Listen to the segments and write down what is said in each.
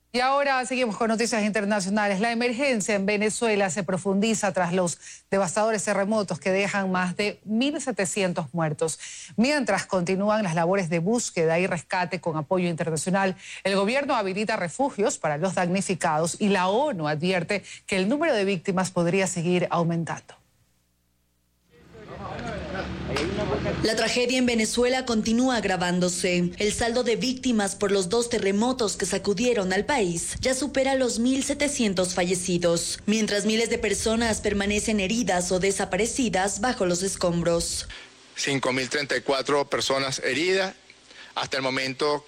Y ahora seguimos con noticias internacionales. La emergencia en Venezuela se profundiza tras los devastadores terremotos que dejan más de 1.700 muertos. Mientras continúan las labores de búsqueda y rescate con apoyo internacional, el gobierno habilita refugios para los damnificados y la ONU advierte que el número de víctimas podría seguir aumentando. La tragedia en Venezuela continúa agravándose. El saldo de víctimas por los 2 terremotos que sacudieron al país ya supera los 1.700 fallecidos, mientras miles de personas permanecen heridas o desaparecidas bajo los escombros. 5.034 personas heridas. Hasta el momento,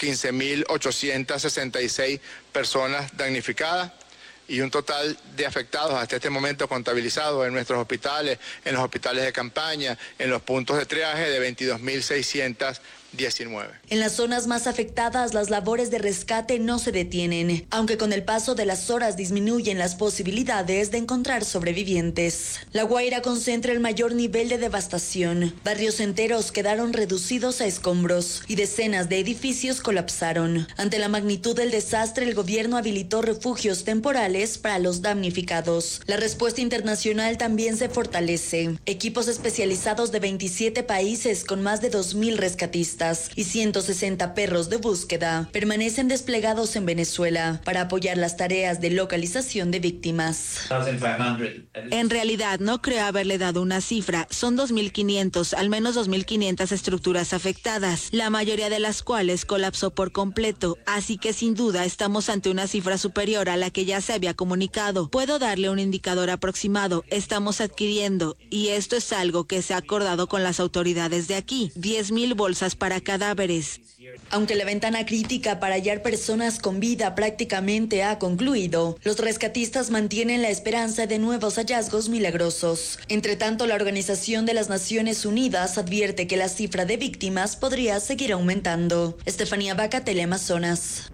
15.866 personas damnificadas. Y un total de afectados hasta este momento contabilizado en nuestros hospitales, en los hospitales de campaña, en los puntos de triaje de 22.619. En las zonas más afectadas, las labores de rescate no se detienen, aunque con el paso de las horas disminuyen las posibilidades de encontrar sobrevivientes. La Guaira concentra el mayor nivel de devastación. Barrios enteros quedaron reducidos a escombros y decenas de edificios colapsaron. Ante la magnitud del desastre, el gobierno habilitó refugios temporales para los damnificados. La respuesta internacional también se fortalece. Equipos especializados de 27 países con más de 2.000 rescatistas y 160 perros de búsqueda permanecen desplegados en Venezuela para apoyar las tareas de localización de víctimas. En realidad no creo haberle dado una cifra, son 2.500, al menos 2.500 estructuras afectadas, la mayoría de las cuales colapsó por completo, así que sin duda estamos ante una cifra superior a la que ya se había comunicado. Puedo darle un indicador aproximado, estamos adquiriendo, y esto es algo que se ha acordado con las autoridades de aquí, 10.000 bolsas para cadáveres. Aunque la ventana crítica para hallar personas con vida prácticamente ha concluido, los rescatistas mantienen la esperanza de nuevos hallazgos milagrosos. Entre tanto, la Organización de las Naciones Unidas advierte que la cifra de víctimas podría seguir aumentando. Estefanía Vaca, Teleamazonas.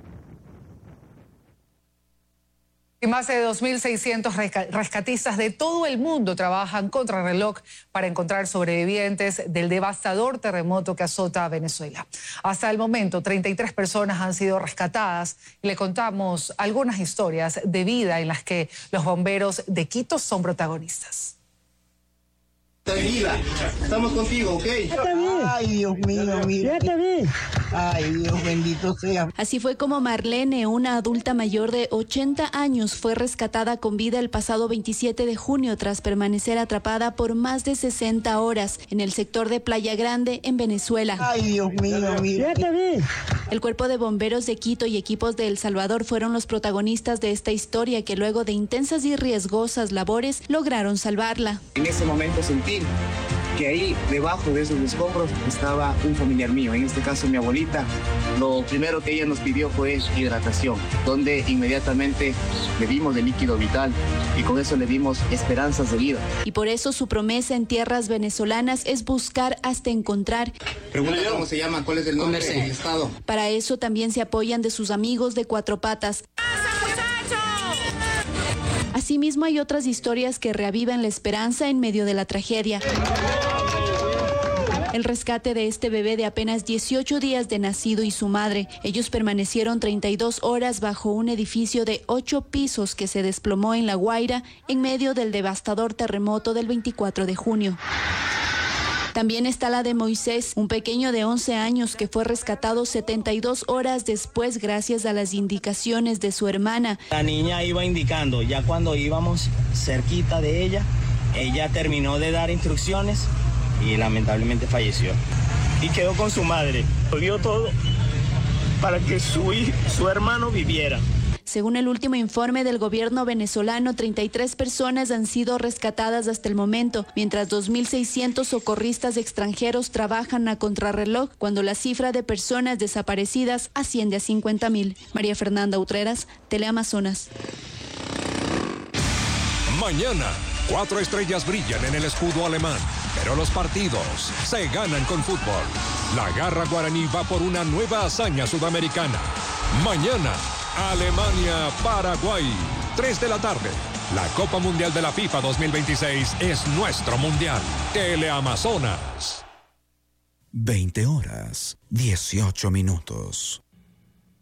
Y más de 2.600 rescatistas de todo el mundo trabajan contrarreloj para encontrar sobrevivientes del devastador terremoto que azota a Venezuela. Hasta el momento, 33 personas han sido rescatadas y le contamos algunas historias de vida en las que los bomberos de Quito son protagonistas. Tranquila, estamos contigo, ¿ok? Ay, Dios mío, mira. Ay, Dios bendito sea. Así fue como Marlene, una adulta mayor de 80 años, fue rescatada con vida el pasado 27 de junio tras permanecer atrapada por más de 60 horas en el sector de Playa Grande, en Venezuela. Ay, Dios mío, mira. El Cuerpo de Bomberos de Quito y equipos de El Salvador fueron los protagonistas de esta historia que luego de intensas y riesgosas labores lograron salvarla. En ese momento sentí que ahí debajo de esos escombros estaba un familiar mío, en este caso mi abuelita. Lo primero que ella nos pidió fue hidratación, donde inmediatamente le dimos el líquido vital y con eso le dimos esperanzas de vida. Y por eso su promesa en tierras venezolanas es buscar hasta encontrar. Pregúntale cómo se llama, cuál es el nombre del estado. Para eso también se apoyan de sus amigos de Cuatro Patas. Asimismo, hay otras historias que reavivan la esperanza en medio de la tragedia. El rescate de este bebé de apenas 18 días de nacido y su madre. Ellos permanecieron 32 horas bajo un edificio de 8 pisos que se desplomó en La Guaira en medio del devastador terremoto del 24 de junio. También está la de Moisés, un pequeño de 11 años que fue rescatado 72 horas después gracias a las indicaciones de su hermana. La niña iba indicando, ya cuando íbamos cerquita de ella, ella terminó de dar instrucciones y lamentablemente falleció. Y quedó con su madre. Dio todo para que su hermano viviera. Según el último informe del gobierno venezolano, 33 personas han sido rescatadas hasta el momento, mientras 2.600 socorristas extranjeros trabajan a contrarreloj cuando la cifra de personas desaparecidas asciende a 50.000. María Fernanda Utreras, Teleamazonas. Mañana, 4 estrellas brillan en el escudo alemán, pero los partidos se ganan con fútbol. La Garra Guaraní va por una nueva hazaña sudamericana. Mañana, Alemania-Paraguay, 3 de la tarde. La Copa Mundial de la FIFA 2026 es nuestro mundial. Teleamazonas. 20 horas, 18 minutos.